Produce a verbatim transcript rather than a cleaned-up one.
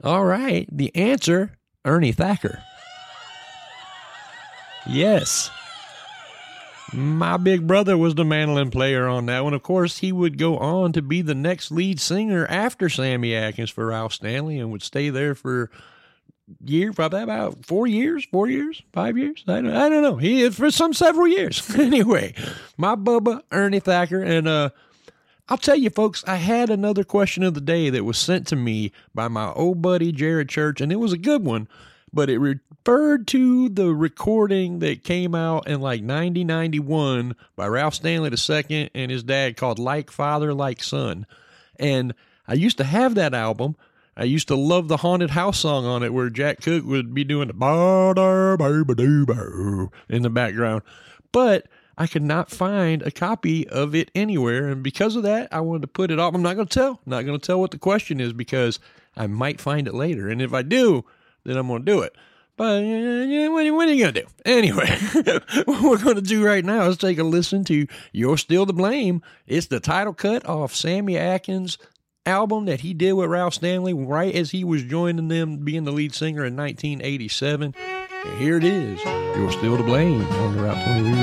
All right. The answer, Ernie Thacker. Yes. My big brother was the mandolin player on that one. Of course, he would go on to be the next lead singer after Sammy Atkins for Ralph Stanley and would stay there for year, probably about four years, four years, five years. I don't, I don't know. He for some several years. Anyway, my Bubba, Ernie Thacker. And uh, I'll tell you, folks, I had another question of the day that was sent to me by my old buddy, Jared Church, and it was a good one. But it referred to the recording that came out in like nineteen ninety-one by Ralph Stanley the second and his dad called Like Father, Like Son. And I used to have that album. I used to love the haunted house song on it where Jack Cook would be doing the ba-da-ba-ba-doo-ba in the background. But I could not find a copy of it anywhere. And because of that, I wanted to put it off. I'm not going to tell. I'm not going to tell what the question is because I might find it later. And if I do, then I'm going to do it. But uh, what, what are you going to do? Anyway, what we're going to do right now is take a listen to You're Still to Blame. It's the title cut off Sammy Atkins' album that he did with Ralph Stanley right as he was joining them being the lead singer in nineteen eighty-seven. And here it is. You're Still to Blame on the Route twenty-three